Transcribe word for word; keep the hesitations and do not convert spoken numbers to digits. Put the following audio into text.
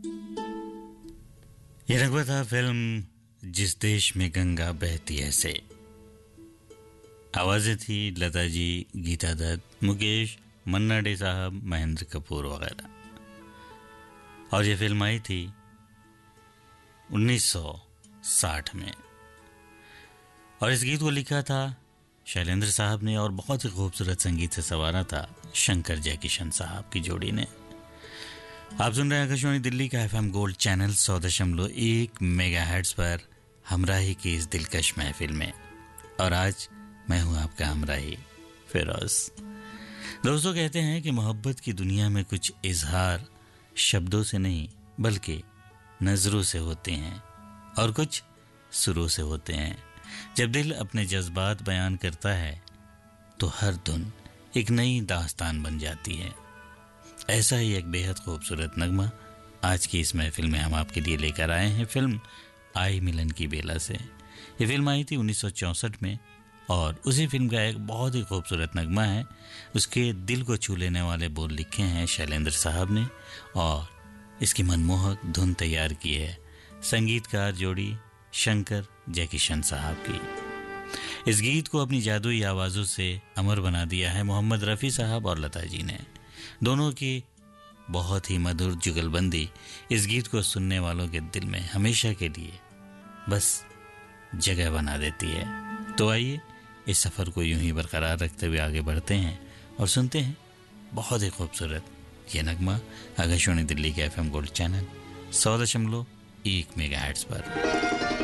ये रगवा था फिल्म जिस देश में गंगा बहती है से। आवाज़ें थी लता जी, गीता दत्त, मुकेश, मन्ना डे साहब, महेंद्र कपूर वगैरह। और ये फिल्म आई थी उन्नीस सौ साठ में और इस गीत को लिखा था शैलेंद्र साहब ने और बहुत ही खूबसूरत संगीत से संवारा था शंकर जयकिशन साहब की जोड़ी ने। आप सुन रहे हैं आकाशवाणी दिल्ली का एफएम गोल्ड चैनल सौ दशमलव एक मेगाहर्ट्ज पर हमराही की इस दिलकश महफिल में। और आज मैं हूं आपका हमराही फिरोज। दोस्तों, कहते हैं कि मोहब्बत की दुनिया में कुछ इजहार शब्दों से नहीं बल्कि नजरों से होते हैं और कुछ सुरों से होते हैं। जब दिल अपने जज्बात बयान करता है तो हर धुन एक नई दास्तान बन जाती है। ऐसा ही एक बेहद खूबसूरत नगमा आज की इस महफिल में हम आपके लिए लेकर आए हैं फिल्म आई मिलन की बेला से। ये फिल्म आई थी उन्नीस सौ चौंसठ में और उसी फिल्म का एक बहुत ही खूबसूरत नगमा है। उसके दिल को छू लेने वाले बोल लिखे हैं शैलेंद्र साहब ने और इसकी मनमोहक धुन तैयार की है संगीतकार जोड़ी शंकर जयकिशन साहब की। इस गीत को अपनी जादुई आवाज़ों से अमर बना दिया है मोहम्मद रफ़ी साहब और लता जी ने। दोनों की बहुत ही मधुर जुगलबंदी इस गीत को सुनने वालों के दिल में हमेशा के लिए बस जगह बना देती है। तो आइए इस सफ़र को यूं ही बरकरार रखते हुए आगे बढ़ते हैं और सुनते हैं बहुत ही खूबसूरत ये नगमा आकाशवाणी दिल्ली के एफएम गोल्ड चैनल सौ दशमलव एक मेगाहर्ट्ज पर।